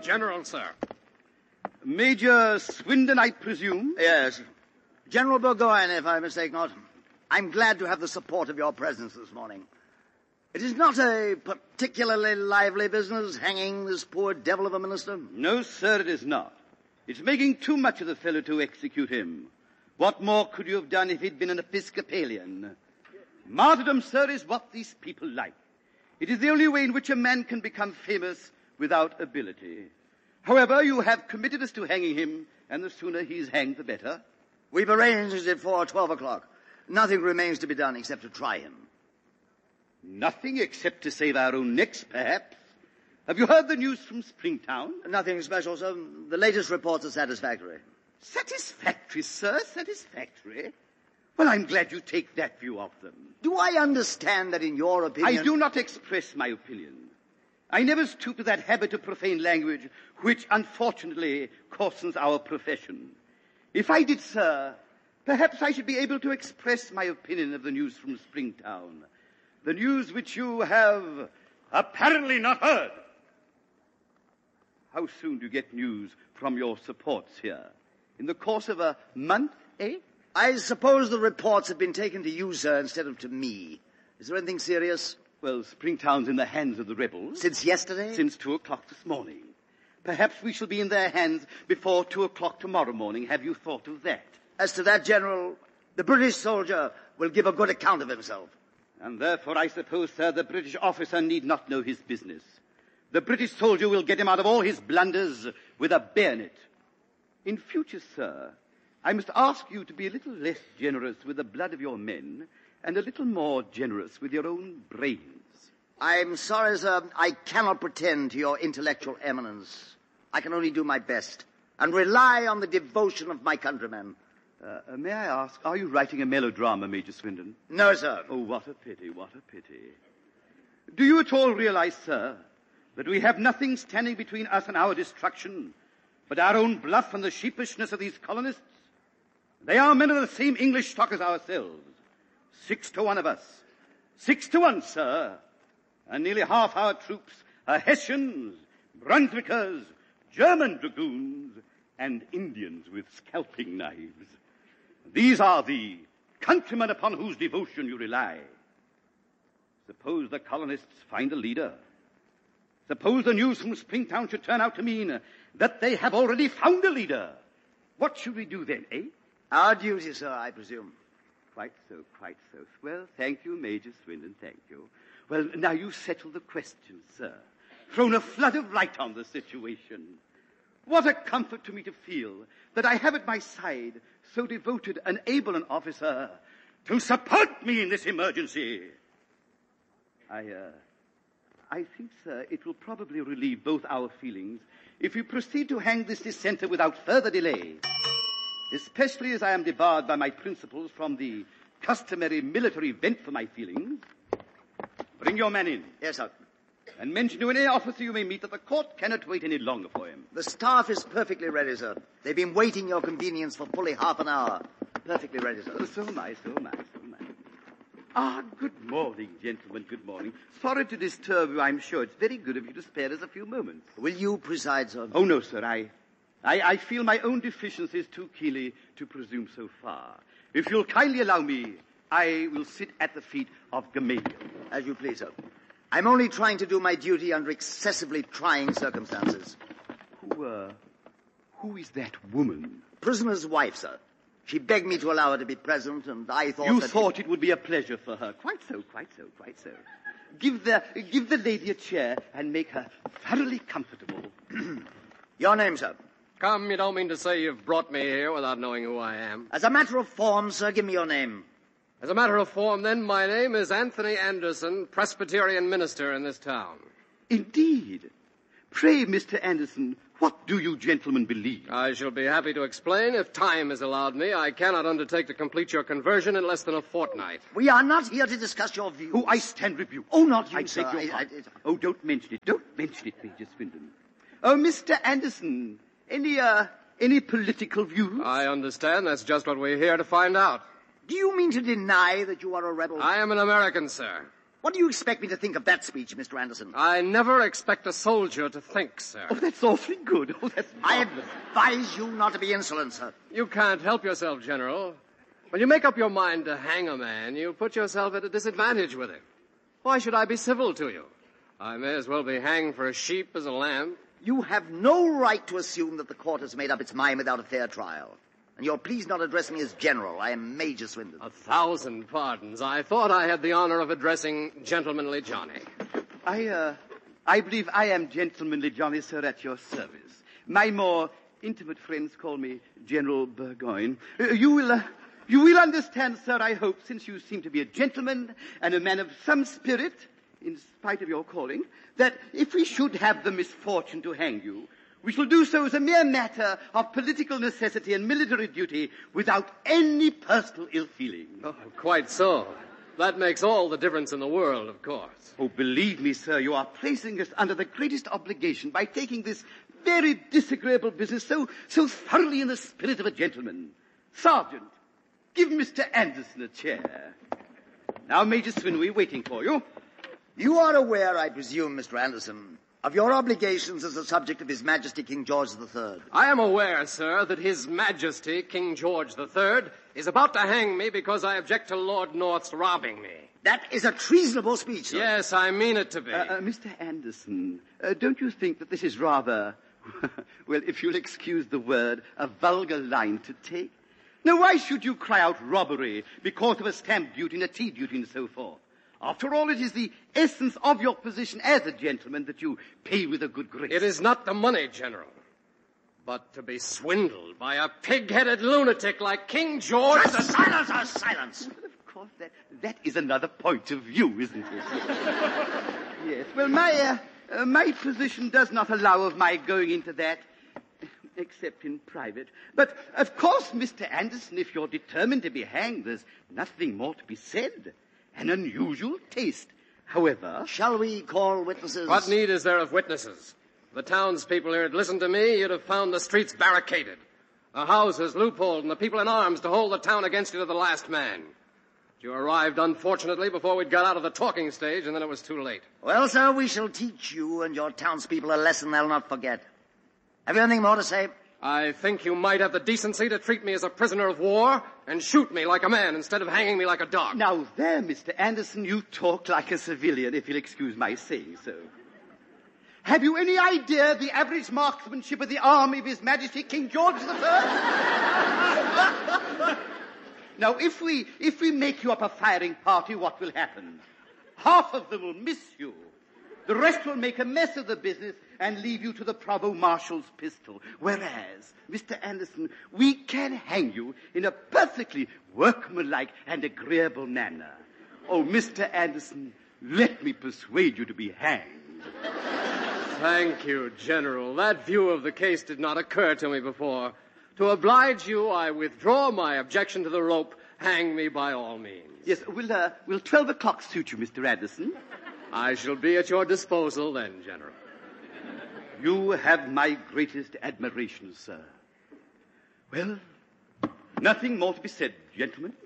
General, sir. Major Swindon, I presume? Yes. General Burgoyne, if I mistake not. I'm glad to have the support of your presence this morning. It is not a particularly lively business, hanging this poor devil of a minister. No, sir, it is not. It's making too much of the fellow to execute him. What more could you have done if he'd been an Episcopalian? Martyrdom, sir, is what these people like. It is the only way in which a man can become famous without ability. However, you have committed us to hanging him, and the sooner he's hanged, the better. We've arranged it for 12 o'clock. Nothing remains to be done except to try him. Nothing except to save our own necks, perhaps. Have you heard the news from Springtown? Nothing special, sir. The latest reports are satisfactory. Satisfactory, sir, satisfactory. Well, I'm glad you take that view of them. Do I understand that in your opinion... I do not express my opinion. I never stoop to that habit of profane language which, unfortunately, coarses our profession. If I did, sir, perhaps I should be able to express my opinion of the news from Springtown. The news which you have apparently not heard. How soon do you get news from your supports here? In the course of a month, eh? I suppose the reports have been taken to you, sir, instead of to me. Is there anything serious? Well, Springtown's in the hands of the rebels. Since yesterday? Since 2 o'clock this morning. Perhaps we shall be in their hands before 2 o'clock tomorrow morning. Have you thought of that? As to that, General, the British soldier will give a good account of himself. And therefore, I suppose, sir, the British officer need not know his business. The British soldier will get him out of all his blunders with a bayonet. In future, sir, I must ask you to be a little less generous with the blood of your men and a little more generous with your own brains. I'm sorry, sir, I cannot pretend to your intellectual eminence. I can only do my best and rely on the devotion of my countrymen. May I ask, are you writing a melodrama, Major Swindon? No, sir. Oh, what a pity, what a pity. Do you at all realize, sir, that we have nothing standing between us and our destruction but our own bluff and the sheepishness of these colonists? They are men of the same English stock as ourselves. 6 to 1 of us. 6 to 1, sir. And nearly half our troops are Hessians, Brunswickers, German dragoons, and Indians with scalping knives. These are the countrymen upon whose devotion you rely. Suppose the colonists find a leader. Suppose the news from Springtown should turn out to mean that they have already found a leader. What should we do then, eh? Our duty, sir, I presume. Quite so, quite so. Well, thank you, Major Swindon, thank you. Well, now you settle the question, sir. Thrown a flood of light on the situation. What a comfort to me to feel that I have at my side so devoted and able an officer to support me in this emergency. I think, sir, it will probably relieve both our feelings if we proceed to hang this dissenter without further delay, especially as I am debarred by my principles from the customary military vent for my feelings. Bring your man in. Yes, sir. And mention to any officer you may meet that the court cannot wait any longer for him. The staff is perfectly ready, sir. They've been waiting your convenience for fully half an hour. Perfectly ready, sir. Oh, so am I. Ah, good morning, gentlemen, good morning. Sorry to disturb you, I'm sure. It's very good of you to spare us a few moments. Will you preside, sir? Oh, no, sir. I feel my own deficiencies too keenly to presume so far. If you'll kindly allow me, I will sit at the feet of Gamaliel. As you please, sir. I'm only trying to do my duty under excessively trying circumstances. Who is that woman? Prisoner's wife, sir. She begged me to allow her to be present, and I thought You thought it would be a pleasure for her. Quite so. Give the lady a chair and make her thoroughly comfortable. Your name, sir? Come, you don't mean to say you've brought me here without knowing who I am. As a matter of form, sir, give me your name. As a matter of form, then, my name is Anthony Anderson, Presbyterian minister in this town. Indeed. Pray, Mr. Anderson, what do you gentlemen believe? I shall be happy to explain if time is allowed me. I cannot undertake to complete your conversion in less than a fortnight. We are not here to discuss your views. Oh, I stand rebuked. Oh, not you, I sir. beg your pardon. Oh, don't mention it. Don't mention it, Major Swindon. Oh, Mr. Anderson, any political views? I understand. That's just what we're here to find out. Do you mean to deny that you are a rebel? I am an American, sir. What do you expect me to think of that speech, Mr. Anderson? I never expect a soldier to think, sir. Oh, that's awfully good. Oh, that's I marvelous. advise you not to be insolent, sir. You can't help yourself, General. When you make up your mind to hang a man, you put yourself at a disadvantage with him. Why should I be civil to you? I may as well be hanged for a sheep as a lamb. You have no right to assume that the court has made up its mind without a fair trial. And you'll please not address me as General. I am Major Swindon. 1,000 pardons. I thought I had the honor of addressing Gentlemanly Johnny. I believe I am Gentlemanly Johnny, sir, at your service. My more intimate friends call me General Burgoyne. You will understand, sir, I hope, since you seem to be a gentleman and a man of some spirit, in spite of your calling, that if we should have the misfortune to hang you, we shall do so as a mere matter of political necessity and military duty without any personal ill feeling. Oh, quite so. That makes all the difference in the world, of course. Oh, believe me, sir, you are placing us under the greatest obligation by taking this very disagreeable business so thoroughly in the spirit of a gentleman. Sergeant, give Mr. Anderson a chair. Now, Major Swinwy, waiting for you. You are aware, I presume, Mr. Anderson, of your obligations as the subject of His Majesty King George III. I am aware, sir, that His Majesty King George III is about to hang me because I object to Lord North's robbing me. That is a treasonable speech, sir. Yes, I mean it to be. Mr. Anderson, don't you think that this is rather, well, if you'll excuse the word, a vulgar line to take? Now, why should you cry out robbery because of a stamp duty and a tea duty and so forth? After all, it is the essence of your position as a gentleman that you pay with a good grace. It is not the money, General, but to be swindled by a pig-headed lunatic like King George. Silence, silence! Well, of course, that is another point of view, isn't it? Yes. Well, my position does not allow of my going into that, except in private. But, of course, Mr. Anderson, if you're determined to be hanged, there's nothing more to be said. An unusual taste. However... Shall we call witnesses? What need is there of witnesses? The townspeople here had listened to me, you'd have found the streets barricaded, the houses loopholed, and the people in arms to hold the town against you to the last man. You arrived, unfortunately, before we'd got out of the talking stage, and then it was too late. Well, sir, we shall teach you and your townspeople a lesson they'll not forget. Have you anything more to say? I think you might have the decency to treat me as a prisoner of war and shoot me like a man instead of hanging me like a dog. Now there, Mr. Anderson, you talk like a civilian, if you'll excuse my saying so. Have you any idea the average marksmanship of the army of His Majesty King George III? Now, if we make you up a firing party, what will happen? Half of them will miss you. The rest will make a mess of the business and leave you to the Provost Marshal's pistol. Whereas, Mr. Anderson, we can hang you in a perfectly workmanlike and agreeable manner. Oh, Mr. Anderson, let me persuade you to be hanged. Thank you, General. That view of the case did not occur to me before. To oblige you, I withdraw my objection to the rope. Hang me by all means. Yes, will 12 o'clock suit you, Mr. Anderson? I shall be at your disposal then, General. You have my greatest admiration, sir. Well, nothing more to be said, gentlemen.